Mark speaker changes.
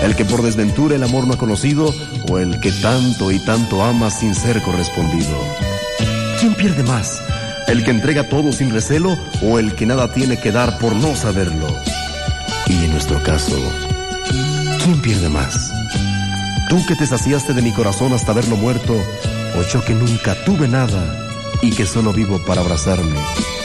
Speaker 1: ¿El que por desventura el amor no ha conocido, o el que tanto y tanto ama sin ser correspondido? ¿Quién pierde más? ¿El que entrega todo sin recelo, o el que nada tiene que dar por no saberlo? Y en nuestro caso, ¿quién pierde más? ¿Tú que te saciaste de mi corazón hasta verlo muerto, o yo que nunca tuve nada y que solo vivo para abrazarme